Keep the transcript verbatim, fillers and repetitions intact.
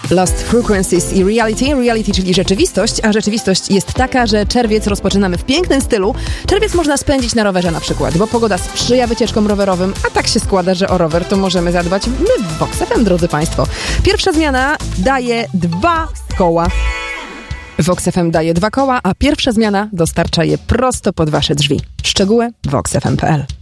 Lost Frequencies i Reality. Reality, czyli rzeczywistość, a rzeczywistość jest taka, że czerwiec rozpoczynamy w pięknym stylu. Czerwiec można spędzić na rowerze na przykład, bo pogoda sprzyja wycieczkom rowerowym, a tak się składa, że o rower to możemy zadbać my w Vox F M, drodzy Państwo. Pierwsza zmiana daje dwa koła. Vox F M daje dwa koła, a pierwsza zmiana dostarcza je prosto pod Wasze drzwi. Szczegóły vox f m kropka p l.